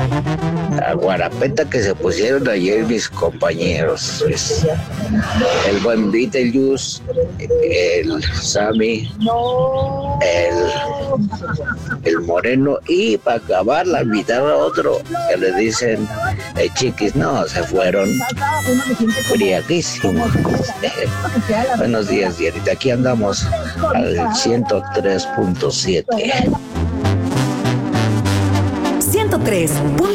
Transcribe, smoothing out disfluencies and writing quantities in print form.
La guarapeta que se pusieron ayer mis compañeros. Pues, el buen Beetlejuice, el Sammy, el Moreno y para acabar la mitad a otro que le dicen chiquis, no, se fueron friaquísimos. Buenos días, Dianita. Aquí andamos al 103.7. 103.